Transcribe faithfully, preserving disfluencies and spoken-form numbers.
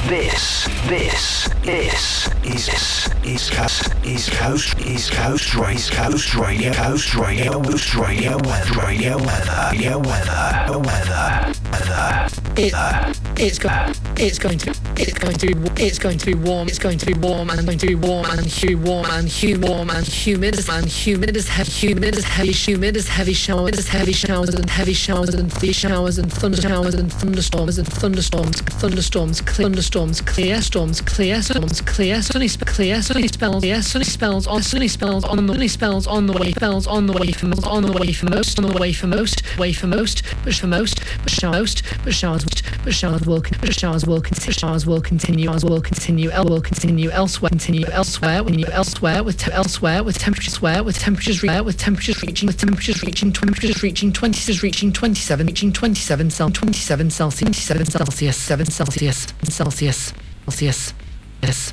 this, this, this is East Coast, East Coast, East Coast, East Coast Radio, Coast Radio, Coast Radio weather, Radio weather, Radio weather, weather, weather. It, it's going, it's going to, it's going to, it's going to be warm. It's going to be warm and going to be warm and hu warm and hu warm and humid and humid as heavy, humid as heavy, humid as heavy showers, as heavy showers and heavy showers and heavy showers and thunder showers and thunderstorms and thunderstorms, thunderstorms, clear thunderstorms, clear storms, clear storms, clear sunny, clear sunny spells, clear sunny spells on sunny spells on the sunny spells on the way, spells on the way for most, on the way for most, on the way for most, way for most, but for most, but showers, but showers, but showers will, but showers will continue, showers will continue, showers will continue, el will continue elsewhere, continue elsewhere, when you elsewhere with elsewhere with temperatures where with temperatures re- with temperatures reaching with temperatures reaching temperatures reaching twenty reaching twenty-seven reaching twenty-seven cel twenty-seven Celsius twenty-seven Celsius seven Celsius Celsius Celsius yes.